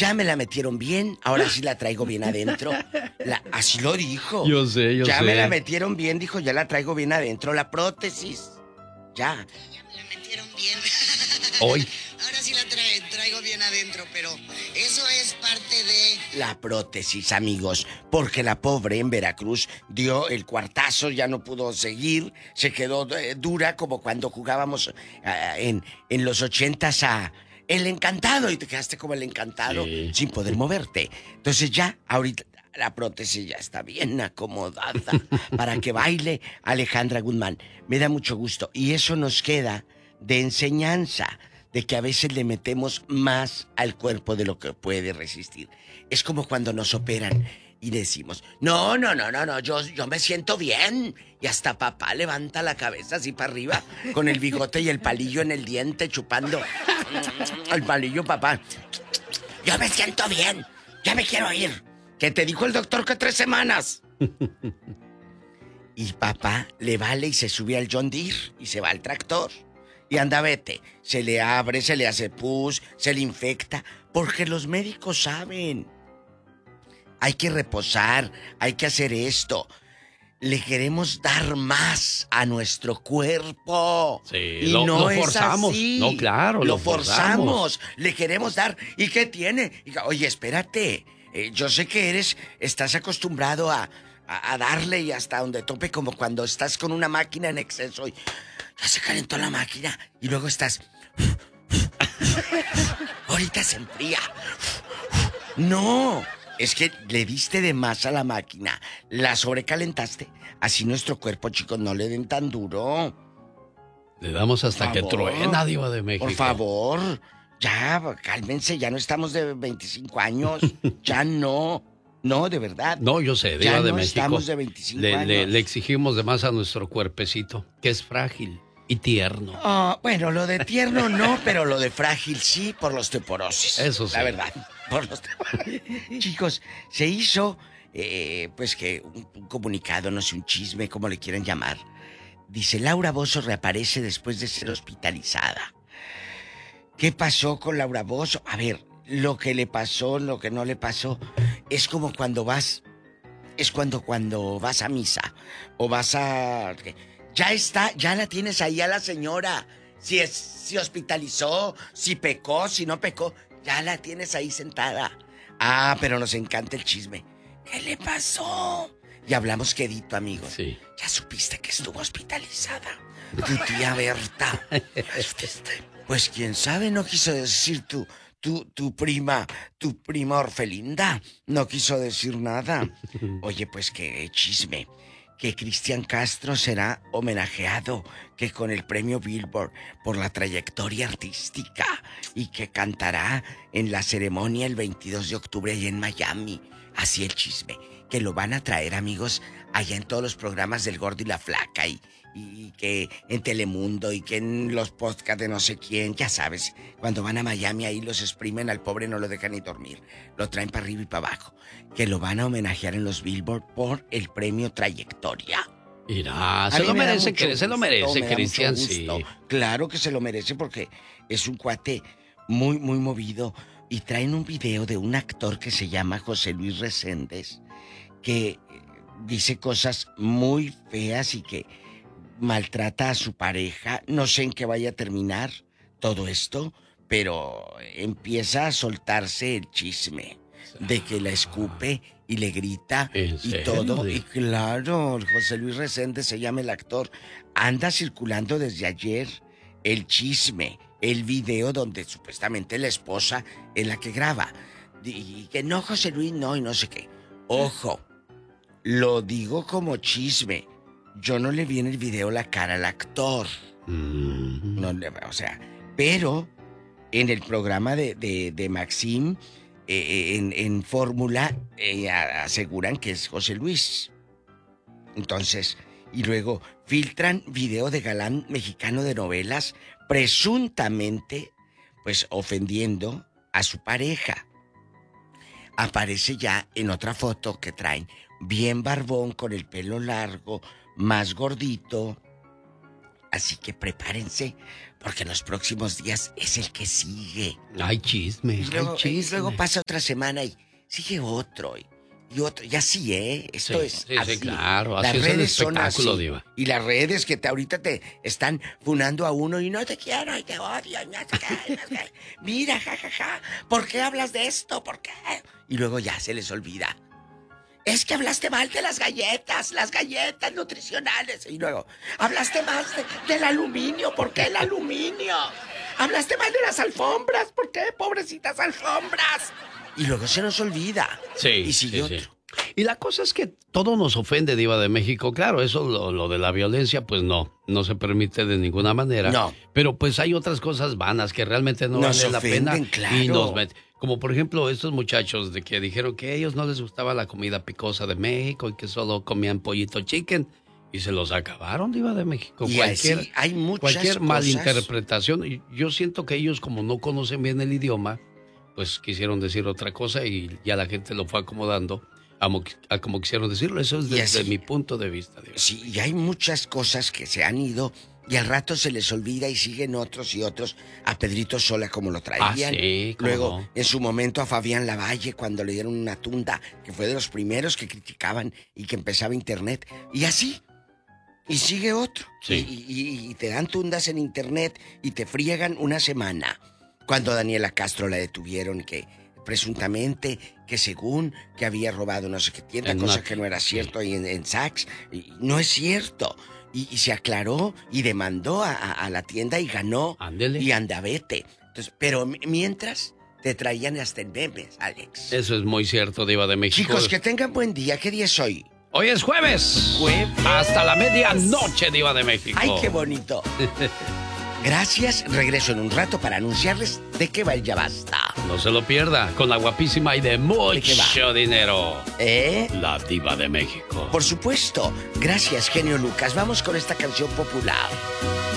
ya me la metieron bien, ahora sí la traigo bien adentro. Así lo dijo. Yo sé. Ya me la metieron bien, dijo, ya la traigo bien adentro, la prótesis. Ya. Ya me la metieron bien. Hoy. Ahora sí la traigo bien adentro, pero eso es parte de... La prótesis, amigos, porque la pobre en Veracruz dio el cuartazo, ya no pudo seguir, se quedó dura como cuando jugábamos en los 80s a El Encantado y te quedaste como el Encantado sin poder moverte. Entonces ya, ahorita la prótesis ya está bien acomodada para que baile Alejandra Guzmán. Me da mucho gusto y eso nos queda de enseñanza, de que a veces le metemos más al cuerpo de lo que puede resistir. Es como cuando nos operan y decimos, no, yo me siento bien. Y hasta papá levanta la cabeza así para arriba, con el bigote y el palillo en el diente, chupando el palillo, papá. Yo me siento bien, ya me quiero ir. ¿Qué te dijo el doctor que 3 semanas? Y papá le vale y se sube al John Deere y se va al tractor. Y anda, vete, se le abre, se le hace pus, se le infecta, porque los médicos saben. Hay que reposar, hay que hacer esto. Le queremos dar más a nuestro cuerpo. Sí, y lo forzamos. Así. No, claro, lo forzamos. Le queremos dar. ¿Y qué tiene? Oye, espérate. Yo sé que estás acostumbrado a darle y hasta donde tope, como cuando estás con una máquina en exceso y ya se calentó la máquina y luego estás... Ahorita se enfría. No, es que le diste de más a la máquina, la sobrecalentaste. Así nuestro cuerpo, chicos, no le den tan duro. Le damos hasta que truena, Diva de México. Por favor, ya, cálmense, ya no estamos de 25 años, ya no. No, de verdad. No, yo sé, Diva de México. Estamos de 25 años. Le exigimos de más a nuestro cuerpecito, que es frágil y tierno. Bueno, lo de tierno no, pero lo de frágil sí, por la osteoporosis. Eso sí. La verdad, por los Chicos, se hizo, pues que un comunicado, no sé, un chisme, como le quieran llamar. Dice, Laura Bozzo reaparece después de ser hospitalizada. ¿Qué pasó con Laura Bozzo? A ver, lo que le pasó, lo que no le pasó, es como cuando vas... Es cuando vas a misa o vas a... Ya la tienes ahí a la señora. Si hospitalizó, si pecó, si no pecó, ya la tienes ahí sentada. Pero nos encanta el chisme. ¿Qué le pasó? Y hablamos quedito, amigos. Sí. Ya supiste que estuvo hospitalizada tu tía Berta. Pues quién sabe, no quiso decir tu prima Orfelinda. No quiso decir nada. Oye, pues qué chisme. Que Cristian Castro será homenajeado, que con el premio Billboard por la trayectoria artística, y que cantará en la ceremonia el 22 de octubre allá en Miami. Así el chisme, que lo van a traer, amigos, allá en todos los programas del Gordo y la Flaca, y que en Telemundo, y que en los podcasts de no sé quién, ya sabes, cuando van a Miami ahí los exprimen, al pobre no lo dejan ni dormir, lo traen para arriba y para abajo, que lo van a homenajear en los Billboard por el premio Trayectoria. Mira, se lo merece, Cristian, sí. Claro que se lo merece porque es un cuate muy, muy movido, y traen un video de un actor que se llama José Luis Reséndez, que dice cosas muy feas y que maltrata a su pareja. No sé en qué vaya a terminar todo esto, pero empieza a soltarse el chisme de que la escupe y le grita y todo. Y claro, José Luis Reséndez se llama el actor. Anda circulando desde ayer el chisme, el video donde supuestamente la esposa es la que graba. Y que no, José Luis, no, y no sé qué. Ojo, lo digo como chisme. Yo no le vi en el video la cara al actor. No le, o sea, pero en el programa de Maxim, en Fórmula, aseguran que es José Luis. Entonces, y luego filtran video de galán mexicano de novelas, presuntamente, pues ofendiendo a su pareja. Aparece ya en otra foto que traen, bien barbón, con el pelo largo, más gordito, Así que prepárense, porque en los próximos días es el que sigue. Hay chisme, Y luego, hay chisme. y luego pasa otra semana y sigue otro. Y otro. Y así, ¿eh? Esto Sí, es sí, así. claro. Las Así es el redes son espectáculo, así. Diva. Y las redes que ahorita te están funando a uno y no te quiero y te odio y no sé qué, no sé qué. Mira, jajaja, ¿por qué hablas de esto? ¿Por qué? Y luego ya se les olvida. Es que hablaste mal de las galletas nutricionales. Y luego, hablaste más del aluminio. ¿Por qué el aluminio? Hablaste mal de las alfombras. ¿Por qué, pobrecitas alfombras? Y luego se nos olvida. Sí, Y sigue sí, otro. sí. Y la cosa es que todo nos ofende, Diva de México. Claro, eso lo de la violencia, pues no se permite de ninguna manera. No. Pero pues hay otras cosas vanas que realmente no Nos valen la ofenden, pena. claro. Y nos meten. Como por ejemplo estos muchachos de que dijeron que a ellos no les gustaba la comida picosa de México y que solo comían pollito chicken. Y se los acabaron, Diva de México. Y así hay muchas cualquier cosas. malinterpretación. Y yo siento que ellos, como no conocen bien el idioma, pues quisieron decir otra cosa y ya la gente lo fue acomodando a como quisieron decirlo. Eso es desde mi punto de vista, Diva. Sí, y hay muchas cosas que se han ido y al rato se les olvida y siguen otros y otros. A Pedrito Sola como lo traían. Ah, sí, cómo Luego, no. en su momento a Fabián Lavalle cuando le dieron una tunda, que fue de los primeros que criticaban y que empezaba internet. Y así. Y sigue otro. Sí. Y te dan tundas en internet y te friegan una semana. Cuando Daniela Castro la detuvieron, que presuntamente, que según que había robado no sé qué tienda, En cosa Mac, que no era sí. cierto, y en Saks, y no es cierto. Y se aclaró y demandó a la tienda y ganó. Ándele. Y andavete. Entonces, pero mientras te traían hasta en memes, Alex. Eso es muy cierto, Diva de México. Chicos, que tengan buen día. ¿Qué día es hoy? Hoy es jueves. Jueves. Hasta la medianoche, Diva de México. ¡Ay, qué bonito! Gracias. Regreso en un rato para anunciarles de qué va el Ya Basta. No se lo pierda, con la guapísima y de qué mucho va? dinero. ¿Eh? La Diva de México. Por supuesto. Gracias, genio Lucas. Vamos con esta canción popular.